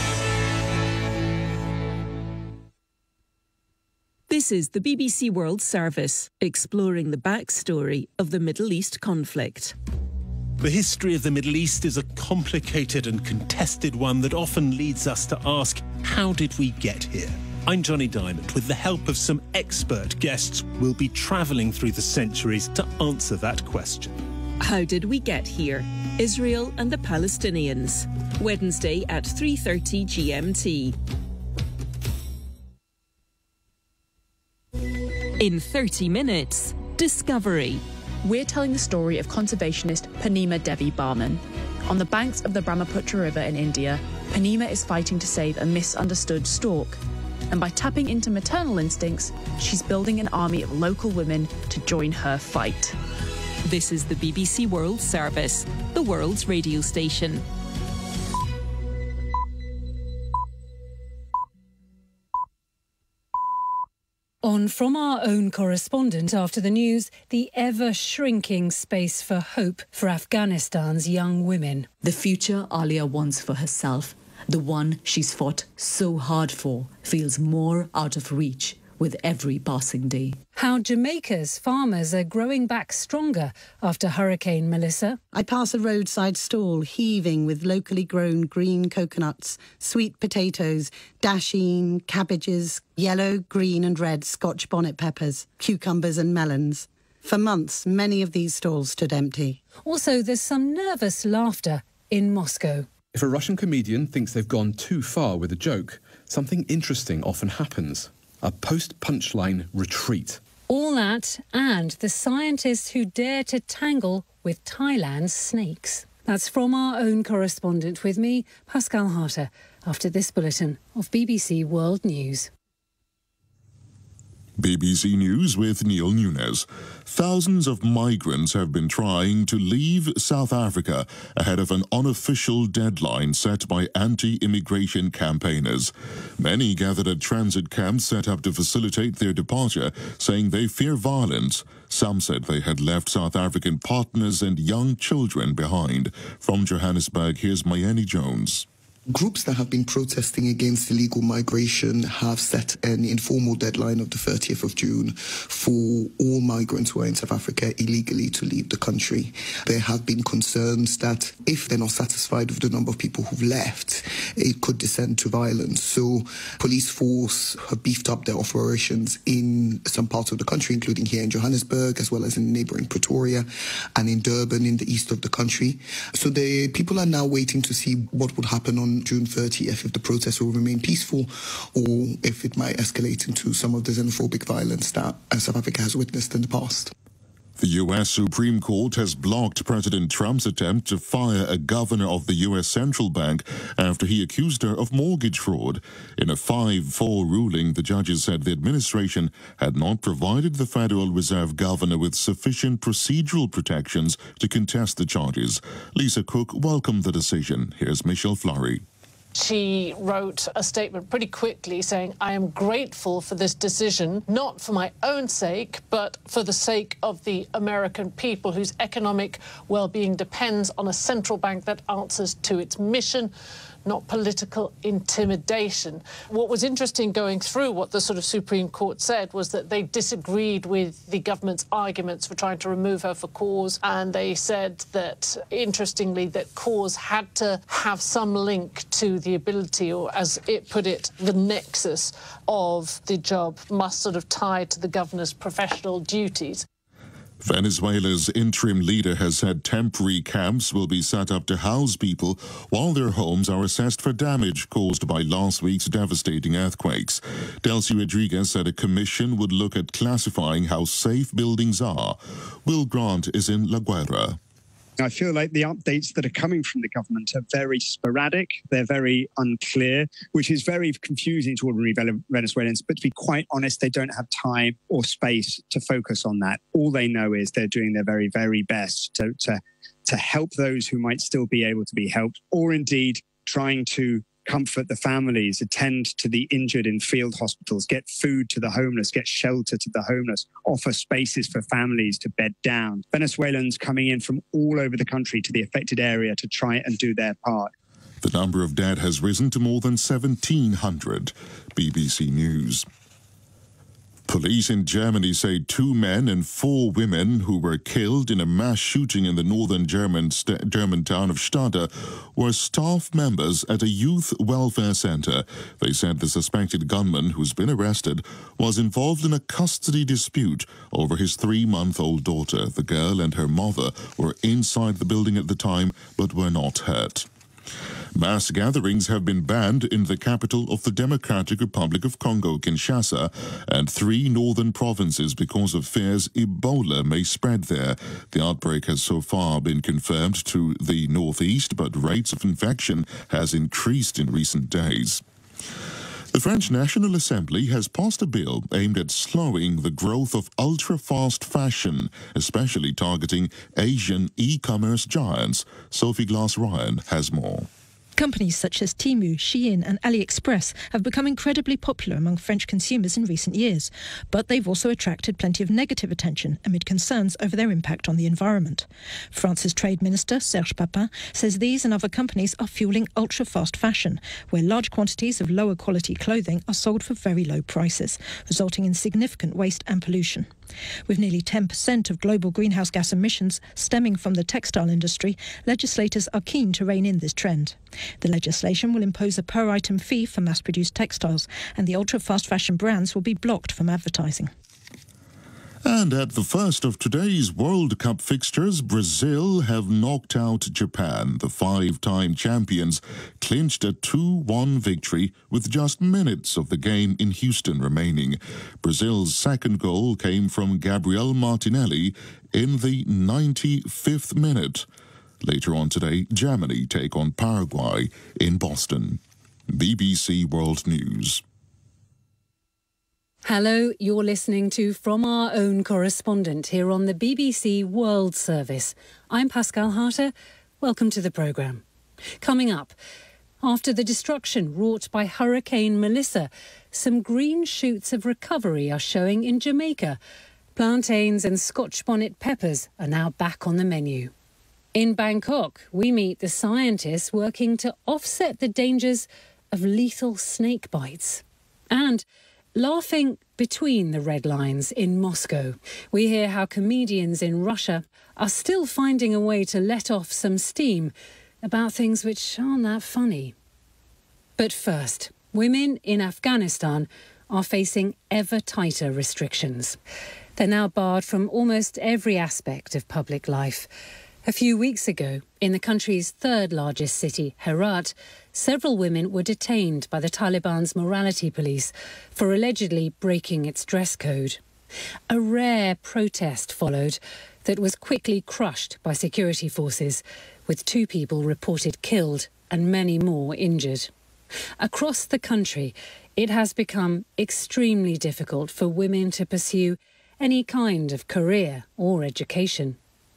This is the BBC World Service, exploring the backstory of the Middle East conflict. The history of the Middle East is a complicated and contested one that often leads us to ask, how did we get here? I'm Johnny Diamond. With the help of some expert guests, we'll be travelling through the centuries to answer that question. How did we get here? Israel and the Palestinians. Wednesday at 3:30 GMT. In 30 minutes, Discovery. We're telling the story of conservationist Purnima Devi Barman. On the banks of the Brahmaputra River in India, Purnima is fighting to save a misunderstood stork. And by tapping into maternal instincts, she's building an army of local women to join her fight. This is the BBC World Service, the world's radio station. On From Our Own Correspondent after the news, the ever-shrinking space for hope for Afghanistan's young women. The future Alia wants for herself, the one she's fought so hard for, feels more out of reach with every passing day. How Jamaica's farmers are growing back stronger after Hurricane Melissa. I pass a roadside stall heaving with locally grown green coconuts, sweet potatoes, dasheen, cabbages, yellow, green and red Scotch bonnet peppers, cucumbers and melons. For months, many of these stalls stood empty. Also, there's some nervous laughter in Moscow. If a Russian comedian thinks they've gone too far with a joke, something interesting often happens. A post-punchline retreat. All that and the scientists who dare to tangle with Thailand's snakes. That's From Our Own Correspondent with me, Pascal Harter, after this bulletin of BBC World News. BBC News with Neil Nunes. Thousands of migrants have been trying to leave South Africa ahead of an unofficial deadline set by anti-immigration campaigners. Many gathered at transit camps set up to facilitate their departure, saying they fear violence. Some said they had left South African partners and young children behind. From Johannesburg, here's Mayeni Jones. Groups that have been protesting against illegal migration have set an informal deadline of the 30th of June for all migrants who are in South Africa illegally to leave the country. There have been concerns that if they're not satisfied with the number of people who've left, it could descend to violence. So police force have beefed up their operations in some parts of the country, including here in Johannesburg, as well as in neighbouring Pretoria and in Durban in the east of the country. So the people are now waiting to see what would happen on June 30th, if the protests will remain peaceful or if it might escalate into some of the xenophobic violence that South Africa has witnessed in the past. The U.S. Supreme Court has blocked President Trump's attempt to fire a governor of the U.S. Central Bank after he accused her of mortgage fraud. In a 5-4 ruling, the judges said the administration had not provided the Federal Reserve governor with sufficient procedural protections to contest the charges. Lisa Cook welcomed the decision. Here's Michelle Fleury. She wrote a statement pretty quickly saying, I am grateful for this decision, not for my own sake, but for the sake of the American people whose economic well-being depends on a central bank that answers to its mission, not political intimidation. What was interesting going through what the sort of Supreme Court said was that they disagreed with the government's arguments for trying to remove her for cause, and they said that, interestingly, that cause had to have some link to the ability, or as it put it, the nexus of the job must sort of tie to the governor's professional duties. Venezuela's interim leader has said temporary camps will be set up to house people while their homes are assessed for damage caused by last week's devastating earthquakes. Delcy Rodriguez said a commission would look at classifying how safe buildings are. Will Grant is in La Guaira. I feel like the updates that are coming from the government are very sporadic. They're very unclear, which is very confusing to ordinary Venezuelans. But to be quite honest, they don't have time or space to focus on that. All they know is they're doing their very, very best to help those who might still be able to be helped, or indeed trying to comfort the families, attend to the injured in field hospitals, get food to the homeless, get shelter to the homeless, offer spaces for families to bed down. Venezuelans coming in from all over the country to the affected area to try and do their part. The number of dead has risen to more than 1,700. BBC News. Police in Germany say 2 men and 4 women who were killed in a mass shooting in the northern German town of Stade were staff members at a youth welfare center. They said the suspected gunman, who's been arrested, was involved in a custody dispute over his 3-month-old daughter. The girl and her mother were inside the building at the time but were not hurt. Mass gatherings have been banned in the capital of the Democratic Republic of Congo, Kinshasa, and 3 northern provinces because of fears Ebola may spread there. The outbreak has so far been confirmed to the northeast, but rates of infection has increased in recent days. The French National Assembly has passed a bill aimed at slowing the growth of ultra-fast fashion, especially targeting Asian e-commerce giants. Sophie Glass-Ryan has more. Companies such as Temu, Shein and AliExpress have become incredibly popular among French consumers in recent years, but they've also attracted plenty of negative attention amid concerns over their impact on the environment. France's Trade Minister, Serge Papin, says these and other companies are fueling ultra-fast fashion, where large quantities of lower quality clothing are sold for very low prices, resulting in significant waste and pollution. With nearly 10% of global greenhouse gas emissions stemming from the textile industry, legislators are keen to rein in this trend. The legislation will impose a per-item fee for mass-produced textiles, and the ultra-fast fashion brands will be blocked from advertising. And at the first of today's World Cup fixtures, Brazil have knocked out Japan. The 5-time champions clinched a 2-1 victory with just minutes of the game in Houston remaining. Brazil's second goal came from Gabriel Martinelli in the 95th minute. Later on today, Germany take on Paraguay in Boston. BBC World News. Hello, you're listening to From Our Own Correspondent here on the BBC World Service. I'm Pascal Harter. Welcome to the programme. Coming up, after the destruction wrought by Hurricane Melissa, some green shoots of recovery are showing in Jamaica. Plantains and Scotch bonnet peppers are now back on the menu. In Bangkok, we meet the scientists working to offset the dangers of lethal snake bites. And laughing between the red lines in Moscow, we hear how comedians in Russia are still finding a way to let off some steam about things which aren't that funny. But first, women in Afghanistan are facing ever tighter restrictions. They're now barred from almost every aspect of public life. A few weeks ago, in the country's third largest city, Herat, several women were detained by the Taliban's morality police for allegedly breaking its dress code. A rare protest followed that was quickly crushed by security forces, with 2 people reported killed and many more injured. Across the country, it has become extremely difficult for women to pursue any kind of career or education.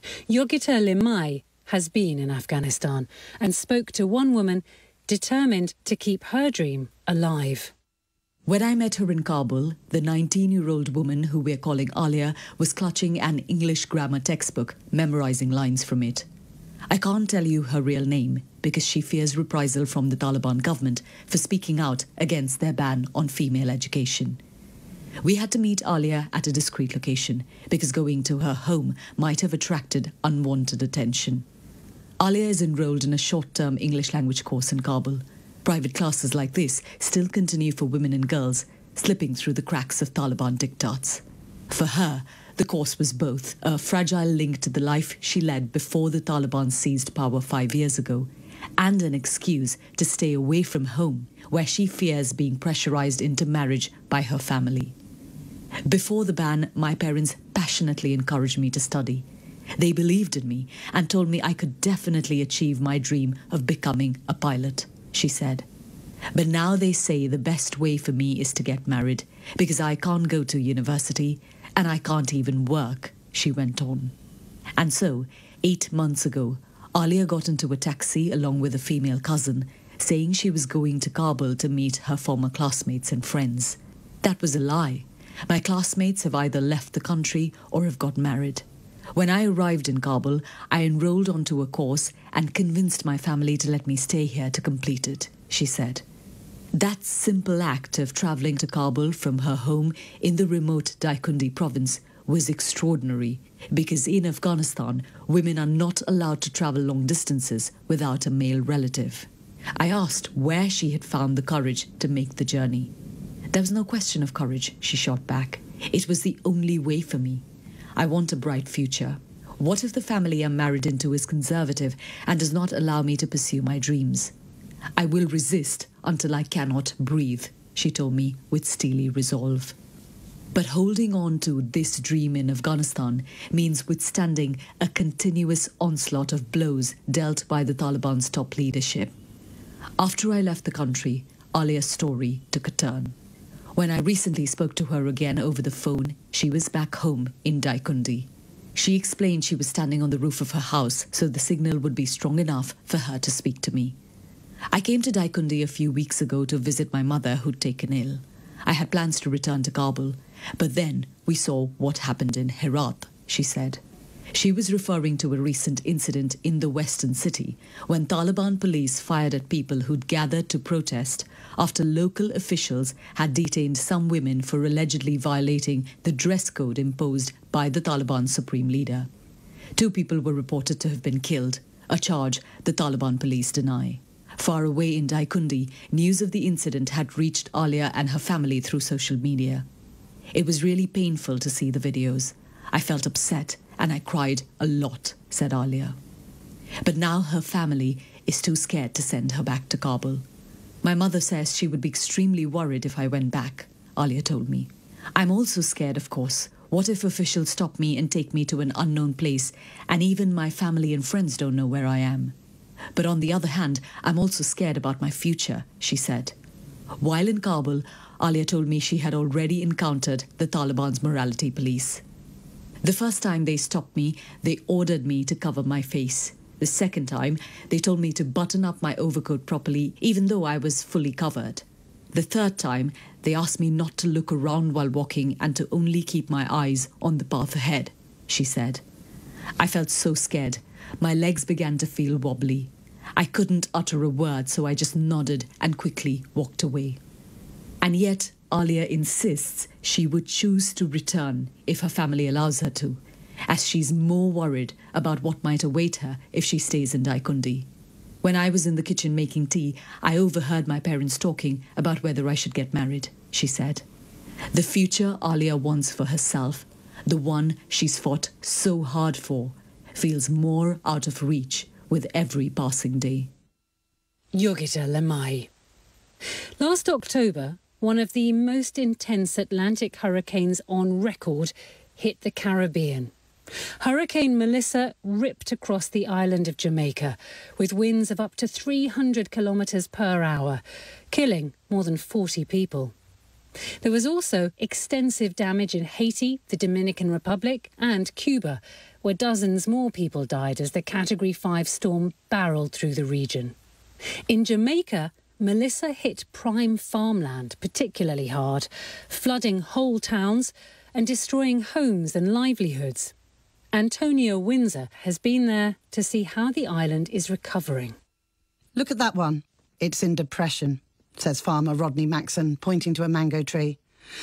Yogita Limai has been in Afghanistan and spoke to one woman determined to keep her dream alive. When I met her in Kabul, the 19-year-old woman who we're calling Alia was clutching an English grammar textbook, memorizing lines from it. I can't tell you her real name because she fears reprisal from the Taliban government for speaking out against their ban on female education. We had to meet Alia at a discreet location because going to her home might have attracted unwanted attention. Alia is enrolled in a short-term English language course in Kabul. Private classes like this still continue for women and girls, slipping through the cracks of Taliban diktats. For her, The course was both a fragile link to the life she led before the Taliban seized power 5 years ago, and an excuse to stay away from home, where she fears being pressurized into marriage by her family. Before the ban, my parents passionately encouraged me to study. They believed in me and told me I could definitely achieve my dream of becoming a pilot, she said. But now they say the best way for me is to get married, because I can't go to university and I can't even work, she went on. And so, 8 months ago, Alia got into a taxi along with a female cousin, saying she was going to Kabul to meet her former classmates and friends. That was a lie. My classmates have either left the country or have got married. When I arrived in Kabul, I enrolled onto a course and convinced my family to let me stay here to complete it, she said. That simple act of travelling to Kabul from her home in the remote Daikundi province was extraordinary, because in Afghanistan, women are not allowed to travel long distances without a male relative. I asked where she had found the courage to make the journey. There was no question of courage, she shot back. It was the only way for me. I want a bright future. What if the family I'm married into is conservative and does not allow me to pursue my dreams? I will resist until I cannot breathe, she told me with steely resolve. But holding on to this dream in Afghanistan means withstanding a continuous onslaught of blows dealt by the Taliban's top leadership. After I left the country, Alia's story took a turn. When I recently spoke to her again over the phone, she was back home in Daikundi. She explained she was standing on the roof of her house, so the signal would be strong enough for her to speak to me. I came to Daikundi a few weeks ago to visit my mother, who'd taken ill. I had plans to return to Kabul, but then we saw what happened in Herat, she said. She was referring to a recent incident in the western city when Taliban police fired at people who'd gathered to protest after local officials had detained some women for allegedly violating the dress code imposed by the Taliban supreme leader. 2 people were reported to have been killed, a charge the Taliban police deny. Far away in Daikundi, news of the incident had reached Alia and her family through social media. It was really painful to see the videos. I felt upset and I cried a lot, said Alia. But now her family is too scared to send her back to Kabul. My mother says she would be extremely worried if I went back, Alia told me. I'm also scared, of course. What if officials stop me and take me to an unknown place, and even my family and friends don't know where I am? But on the other hand, I'm also scared about my future, she said. While in Kabul, Alia told me she had already encountered the Taliban's morality police. The first time they stopped me, they ordered me to cover my face. The second time, they told me to button up my overcoat properly, even though I was fully covered. The third time, they asked me not to look around while walking and to only keep my eyes on the path ahead, she said. I felt so scared. My legs began to feel wobbly. I couldn't utter a word, so I just nodded and quickly walked away. And yet, Alia insists she would choose to return if her family allows her to, as she's more worried about what might await her if she stays in Daikundi. When I was in the kitchen making tea, I overheard my parents talking about whether I should get married, she said. The future Alia wants for herself, the one she's fought so hard for, feels more out of reach with every passing day. Yogita Lemay. Last October, one of the most intense Atlantic hurricanes on record hit the Caribbean. Hurricane Melissa ripped across the island of Jamaica with winds of up to 300 kilometres per hour, killing more than 40 people. There was also extensive damage in Haiti, the Dominican Republic and Cuba, where dozens more people died as the Category 5 storm barreled through the region. In Jamaica, Melissa hit prime farmland particularly hard, flooding whole towns and destroying homes and livelihoods. Antonio Windsor has been there to see how the island is recovering. Look at that one. It's in depression, says farmer Rodney Maxon, pointing to a mango tree.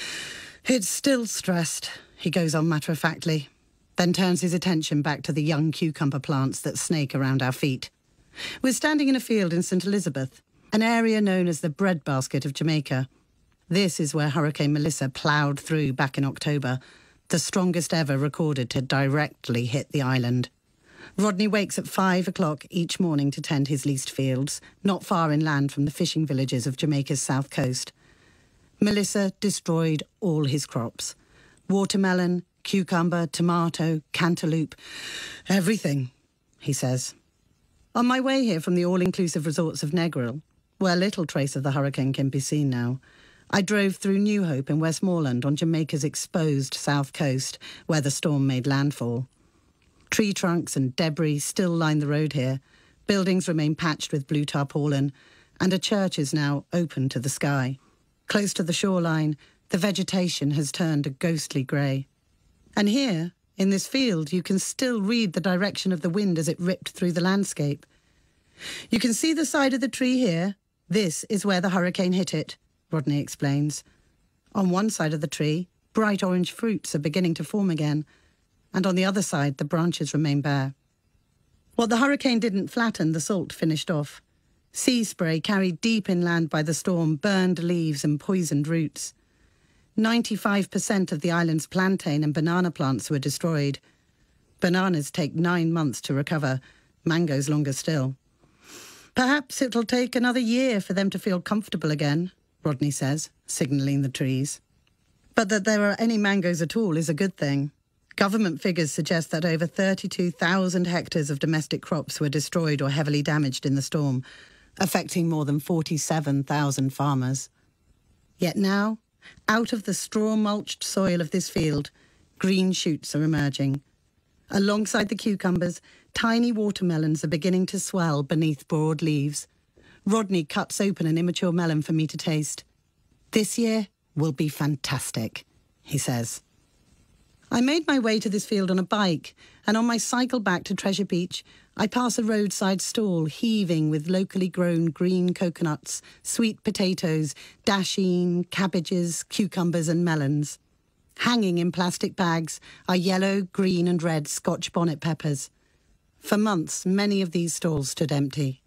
It's still stressed, he goes on matter-of-factly, then turns his attention back to the young cucumber plants that snake around our feet. We're standing in a field in St Elizabeth, an area known as the breadbasket of Jamaica. This is where Hurricane Melissa ploughed through back in October, the strongest ever recorded to directly hit the island. Rodney wakes at 5 o'clock each morning to tend his leased fields, not far inland from the fishing villages of Jamaica's south coast. Melissa destroyed all his crops. Watermelon, cucumber, tomato, cantaloupe, everything, he says. On my way here from the all-inclusive resorts of Negril, where little trace of the hurricane can be seen now, I drove through New Hope in Westmoreland on Jamaica's exposed south coast, where the storm made landfall. Tree trunks and debris still line the road here. Buildings remain patched with blue tarpaulin, and a church is now open to the sky. Close to the shoreline, the vegetation has turned a ghostly grey. And here, in this field, you can still read the direction of the wind as it ripped through the landscape. You can see the side of the tree here. This is where the hurricane hit it, Rodney explains. On one side of the tree, bright orange fruits are beginning to form again, and on the other side, the branches remain bare. What the hurricane didn't flatten, the salt finished off. Sea spray carried deep inland by the storm burned leaves and poisoned roots. 95% of the island's plantain and banana plants were destroyed. Bananas take 9 months to recover, mangoes longer still. Perhaps it'll take another year for them to feel comfortable again, Rodney says, signalling the trees. But that there are any mangoes at all is a good thing. Government figures suggest that over 32,000 hectares of domestic crops were destroyed or heavily damaged in the storm, affecting more than 47,000 farmers. Yet now, out of the straw-mulched soil of this field, green shoots are emerging. Alongside the cucumbers, tiny watermelons are beginning to swell beneath broad leaves. Rodney cuts open an immature melon for me to taste. This year will be fantastic, he says. I made my way to this field on a bike, and on my cycle back to Treasure Beach, I pass a roadside stall heaving with locally grown green coconuts, sweet potatoes, dasheen, cabbages, cucumbers and melons. Hanging in plastic bags are yellow, green and red Scotch bonnet peppers. For months, many of these stalls stood empty.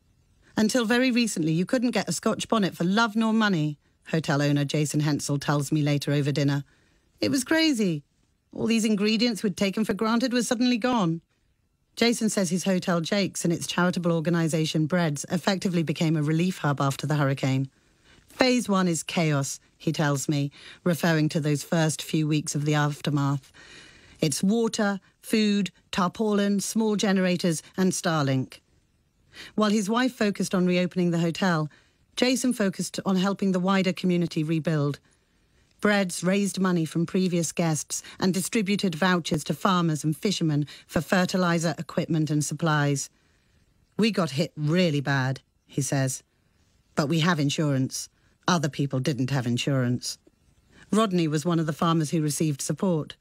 Until very recently, you couldn't get a Scotch bonnet for love nor money, hotel owner Jason Hensel tells me later over dinner. It was crazy. All these ingredients we'd taken for granted were suddenly gone. Jason says his hotel Jake's and its charitable organisation Breads effectively became a relief hub after the hurricane. Phase 1 is chaos, he tells me, referring to those first few weeks of the aftermath. It's water, food, tarpaulin, small generators and Starlink. While his wife focused on reopening the hotel, Jason focused on helping the wider community rebuild. Breads raised money from previous guests and distributed vouchers to farmers and fishermen for fertiliser, equipment and supplies. We got hit really bad, he says. But we have insurance. Other people didn't have insurance. Rodney was one of the farmers who received support.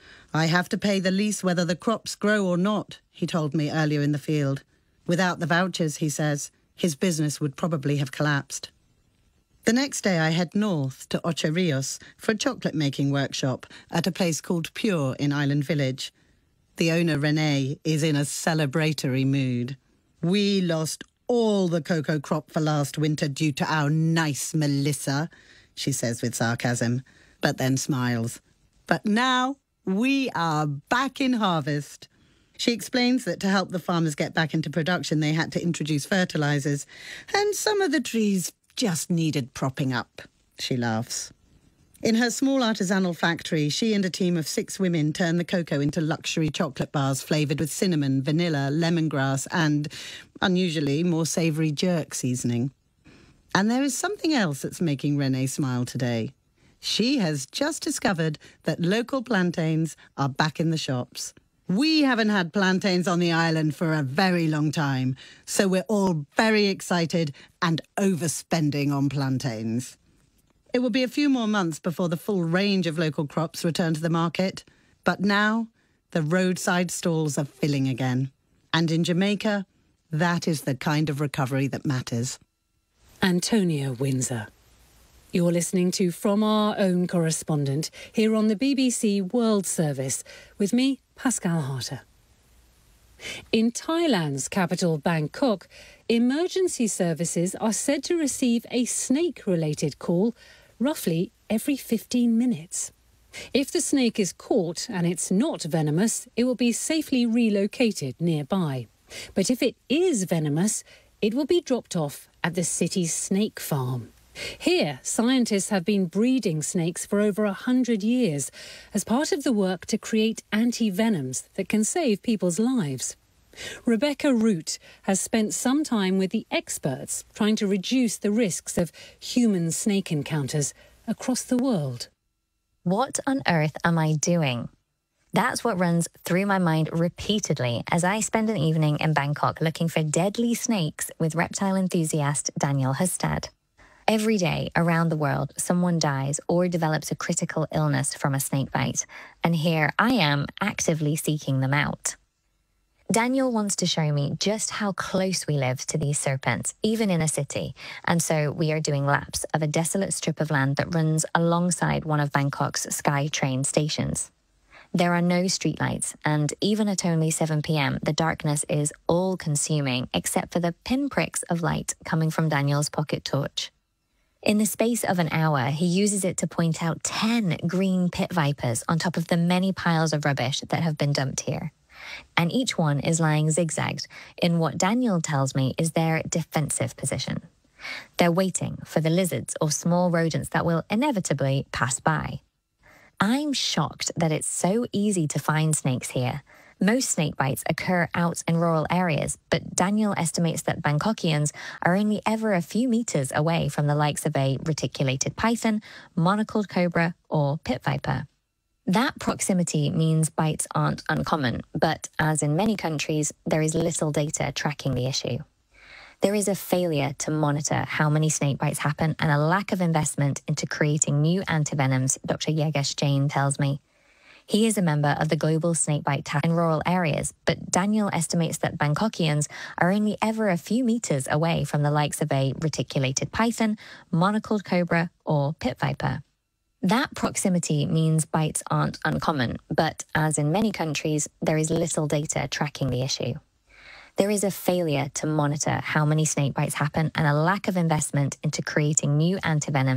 I have to pay the lease whether the crops grow or not, he told me earlier in the field. Without the vouchers, he says, his business would probably have collapsed. The next day I head north to Ocho Rios for a chocolate-making workshop at a place called Pure in Island Village. The owner, Renee, is in a celebratory mood. We lost all the cocoa crop for last winter due to our nice Melissa, she says with sarcasm, but then smiles. But now we are back in harvest. She explains that to help the farmers get back into production, they had to introduce fertilisers, and some of the trees just needed propping up, she laughs. In her small artisanal factory, she and a team of 6 women turn the cocoa into luxury chocolate bars flavoured with cinnamon, vanilla, lemongrass and, unusually, more savoury jerk seasoning. And there is something else that's making Renee smile today. She has just discovered that local plantains are back in the shops. We haven't had plantains on the island for a very long time, so we're all very excited and overspending on plantains. It will be a few more months before the full range of local crops return to the market, but now the roadside stalls are filling again. And in Jamaica, that is the kind of recovery that matters. Antonia Windsor. You're listening to From Our Own Correspondent here on the BBC World Service with me, Pascal Harter. In Thailand's capital, Bangkok, emergency services are said to receive a snake-related call roughly every 15 minutes. If the snake is caught and it's not venomous, it will be safely relocated nearby. But if it is venomous, it will be dropped off at the city's snake farm. Here, scientists have been breeding snakes for over 100 years as part of the work to create anti-venoms that can save people's lives. Rebecca Root has spent some time with the experts trying to reduce the risks of human-snake encounters across the world. What on earth am I doing? That's what runs through my mind repeatedly as I spend an evening in Bangkok looking for deadly snakes with reptile enthusiast Daniel Hustad. Every day around the world, someone dies or develops a critical illness from a snake bite, and here I am actively seeking them out. Daniel wants to show me just how close we live to these serpents, even in a city, and so we are doing laps of a desolate strip of land that runs alongside one of Bangkok's SkyTrain stations. There are no streetlights, and even at only 7 p.m, the darkness is all-consuming, except for the pinpricks of light coming from Daniel's pocket torch. In the space of an hour, he uses it to point out 10 green pit vipers on top of the many piles of rubbish that have been dumped here. And each one is lying zigzagged in what Daniel tells me is their defensive position. They're waiting for the lizards or small rodents that will inevitably pass by. I'm shocked that it's so easy to find snakes here. Most snake bites occur out in rural areas, but Daniel estimates that Bangkokians are only ever a few meters away from the likes of a reticulated python, monocled cobra, or pit viper. That proximity means bites aren't uncommon, but as in many countries, there is little data tracking the issue. There is a failure to monitor how many snake bites happen and a lack of investment into creating new antivenoms, Dr. Yegesh Jain tells me. He is a member of the Global Snakebite Task in rural areas, but Daniel estimates that Bangkokians are only ever a few meters away from the likes of a reticulated python, monocled cobra, or pit viper. That proximity means bites aren't uncommon, but as in many countries, there is little data tracking the issue. There is a failure to monitor how many snake bites happen and a lack of investment into creating new antivenoms